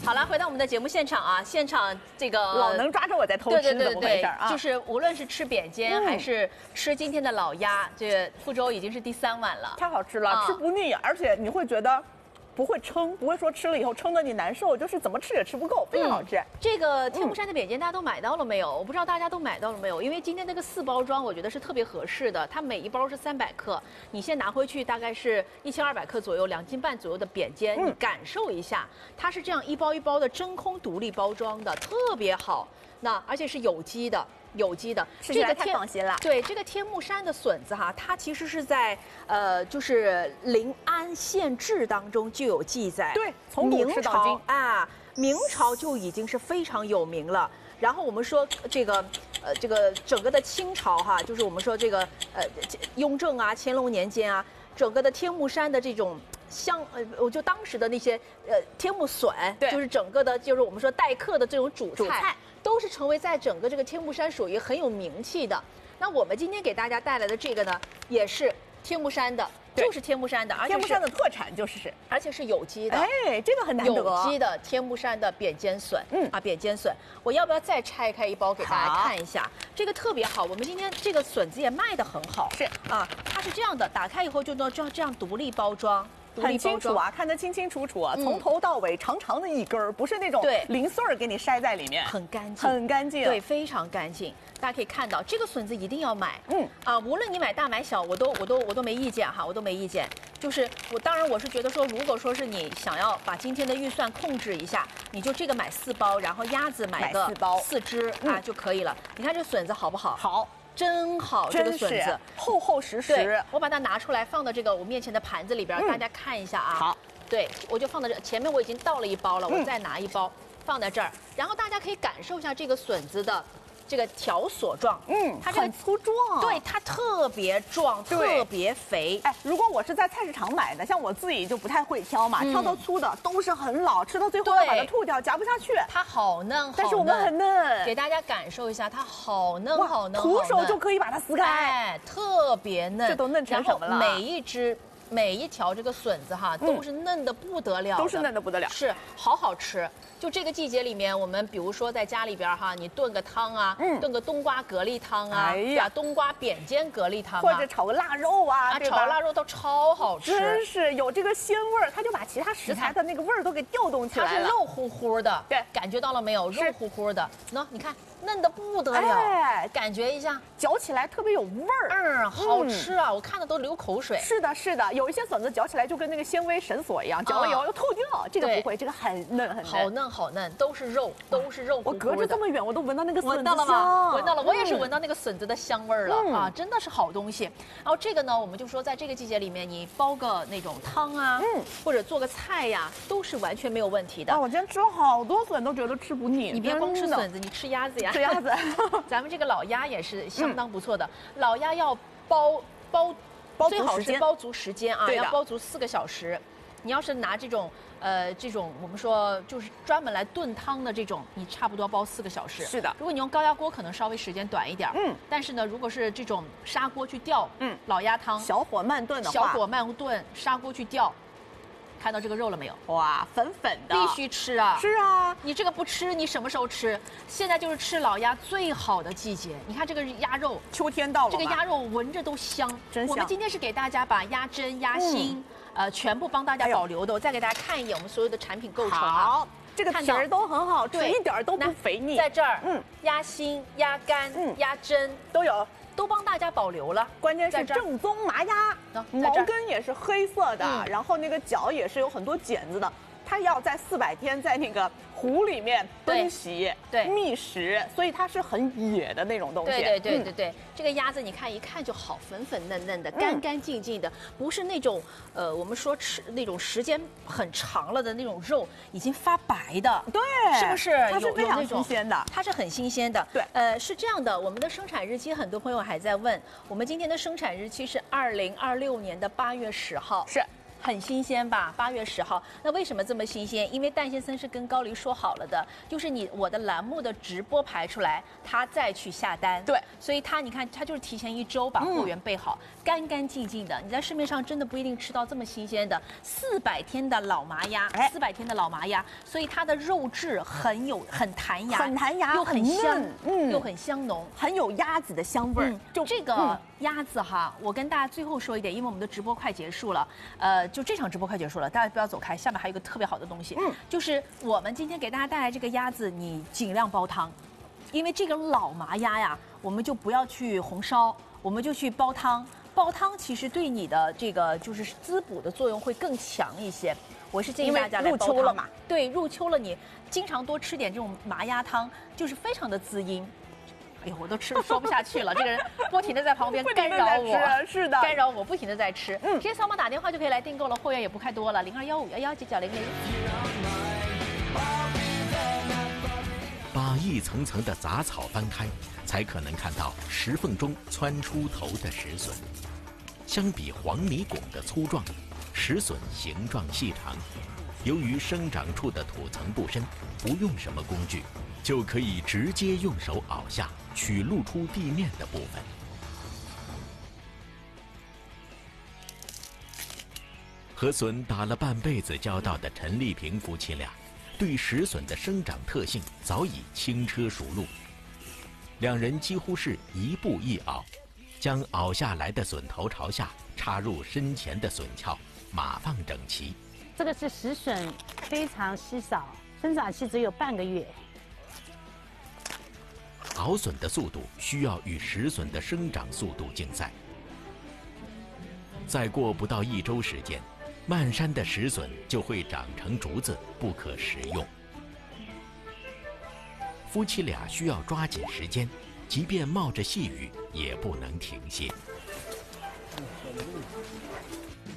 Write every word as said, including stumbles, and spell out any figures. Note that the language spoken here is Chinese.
好了，回到我们的节目现场啊，现场这个老能抓着我在偷吃，怎么回事啊？ 就是无论是吃扁尖、嗯、还是吃今天的老鸭，这福州已经是第三碗了， 太好吃了，啊、吃不腻，而且你会觉得。不会撑，不会说吃了以后撑得你难受，就是怎么吃也吃不够，非常好吃。嗯、 这个天目山的扁尖大家都买到了没有？我不知道大家都买到了没有，因为今天这个四包装我觉得是特别合适的，它每一包是三百克，你先拿回去大概是一千二百克左右，两斤半左右的扁尖，嗯、你感受一下，它是这样一包一包的真空独立包装的，特别好。那而且是有机的。有机的， 吃起来太放心了。 对，这个天目山的笋子哈，它其实是在呃，就是临安县志当中就有记载。 对，从古吃到今啊，明朝就已经是非常有名了。然后我们说这个呃，这个整个的清朝哈，就是我们说这个呃，雍正啊、乾隆年间啊，整个的天目山的这种。像呃，我就当时的那些呃天目笋，就是整个的，就是我们说待客的这种主菜，主菜都是成为在整个这个天目山属于很有名气的。那我们今天给大家带来的这个呢，也是天目山的，就是天目山的，而且天目山的特产就是， 而且是有机的。 哎，这个很难得。 有机的天目山的扁尖笋，嗯啊，扁尖笋，我要不要再拆开一包给大家看一下？这个特别好，我们今天这个笋子也卖得很好。 是啊， 它是这样的，打开以后就能这样这样独立包装。 很清楚啊，看得清清楚楚啊，从头到尾长长的一根儿，不是那种零碎儿给你筛在里面， 很干净， 很干净， 对，非常干净。大家可以看到，这个笋子一定要买，嗯啊，无论你买大买小，我都我都我都没意见哈，我都没意见。就是我当然我是觉得说，如果说是你想要把今天的预算控制一下，你就这个买四包，然后鸭子买个四包四只啊就可以了。你看这笋子好不好？ 好。 真好，这个笋子厚厚实实。 我把它拿出来放到这个我面前的盘子里边，嗯、大家看一下啊。 好， 对，我就放到这前面，我已经倒了一包了，嗯、我再拿一包放在这儿，然后大家可以感受一下这个笋子的。这个条索状， 嗯， 它这个很粗壮， 对，它特别壮，特别肥。 哎，如果我是在菜市场买的，像我自己就不太会挑嘛，嗯、挑到粗的都是很老，吃到最后要把它吐掉，夹不下去。 它好嫩，好嫩， 但是我们很嫩， 给大家感受一下，它好嫩，好嫩， 徒手就可以把它撕开， 哎，特别嫩， 这都嫩成什么了？ 每一只。每一条这个笋子哈，都是嫩的不得了， 都是嫩的不得了， 是好好吃。就这个季节里面，我们比如说在家里边哈，你炖个汤啊，嗯、炖个冬瓜蛤蜊汤啊，哎呀，冬瓜扁尖蛤蜊汤啊， 或者炒个腊肉啊， 啊，炒腊肉都超好吃， 真是有这个鲜味儿，它就把其他食材的那个味儿都给调动起来了。 它是肉乎乎的， 对， 感觉到了没有？肉乎乎的，喏，你看。嫩的不得了，哎，感觉一下， 嚼起来特别有味儿， 嗯，好吃啊！我看的都流口水。 是的，是的，有一些笋子嚼起来就跟那个纤维绳索一样，嚼了以后又吐掉。这个不会，这个很嫩很嫩， 好嫩好嫩，都是肉，都是肉。 我隔着这么远，我都闻到那个笋子闻到了吗？闻到了，我也是闻到那个笋子的香味儿了啊！真的是好东西。然后这个呢，我们就说在这个季节里面，你煲个那种汤啊，嗯，或者做个菜呀，都是完全没有问题的。 啊，我今天吃了好多笋，都觉得吃不腻。 你别光吃笋子，你吃鸭子呀， 吃鸭子。 咱们这个老鸭也是相当不错的，嗯、老鸭要煲煲， 煲最好是煲足时间啊， 对要煲足四个小时。你要是拿这种呃这种我们说就是专门来炖汤的这种，你差不多煲四个小时。 是的， 如果你用高压锅，可能稍微时间短一点。嗯，但是呢，如果是这种砂锅去吊，嗯，老鸭汤， 小火慢炖的话， 小火慢炖，砂锅去吊。看到这个肉了没有？ 哇，粉粉的， 必须吃啊！ 是啊， 你这个不吃，你什么时候吃？现在就是吃老鸭最好的季节。你看这个鸭肉， 秋天到了， 这个鸭肉闻着都香， 真香。 我们今天是给大家把鸭胗、鸭心，嗯、呃，全部帮大家保留的。我再给大家看一眼我们所有的产品构成啊。 好，这个皮儿都很好吃，一点都不肥腻。 在这儿，嗯，鸭心、鸭肝、嗯、鸭胗都有。 都帮大家保留了， 关键是正宗麻鸭，毛根也是黑色的，嗯、然后那个脚也是有很多茧子的。它要在四百天在那个湖里面奔袭，对，觅食，所以它是很野的那种东西。 对对对对对，嗯、这个鸭子你看一看就好，粉粉嫩嫩的，干干净净的，不是那种呃我们说吃那种时间很长了的那种肉，已经发白的。 对， 是不是？ 它是非常新鲜的， 它是很新鲜的。 对， 呃，是这样的，我们的生产日期很多朋友还在问，我们今天的生产日期是二零二六年的八月十号。 是。 很新鲜吧？八月十号，那为什么这么新鲜？因为蛋先生是跟高黎说好了的，就是你我的栏目的直播排出来，他再去下单。 对， 所以他你看，他就是提前一周把货源备好，嗯、干干净净的。你在市面上真的不一定吃到这么新鲜的四百天的老麻鸭，四百天的老麻鸭，所以它的肉质很有很弹牙， 很弹牙， 又很香， 嗯， 又很香浓， 很有鸭子的香味儿。 嗯、就这个。嗯鸭子哈，我跟大家最后说一点，因为我们的直播快结束了，呃，就这场直播快结束了，大家不要走开，下面还有一个特别好的东西，嗯，就是我们今天给大家带来这个鸭子，你尽量煲汤，因为这个老麻鸭呀，我们就不要去红烧，我们就去煲汤，煲汤其实对你的这个就是滋补的作用会更强一些。我是建议大家来煲汤。 入秋了嘛， 对，入秋了你经常多吃点这种麻鸭汤，就是非常的滋阴。哎呦，我都吃说不下去了，这个人不停的在旁边干扰我， 是的， 干扰我，不停的在吃。嗯，直接扫码打电话就可以来订购了，货源也不太多了，零二幺五幺幺九九零零。 把一层层的杂草翻开，才可能看到石缝中窜出头的石笋。相比黄泥拱的粗壮，石笋形状细长。由于生长处的土层不深，不用什么工具，就可以直接用手熬下，取露出地面的部分。和笋打了半辈子交道的陈丽萍夫妻俩，对石笋的生长特性早已轻车熟路。两人几乎是一步一熬，将熬下来的笋头朝下插入身前的笋鞘，码放整齐。 这个是石笋，非常稀少，生长期只有半个月。 熬笋的速度需要与石笋的生长速度竞赛。再过不到一周时间，漫山的石笋就会长成竹子，不可食用。夫妻俩需要抓紧时间，即便冒着细雨，也不能停歇。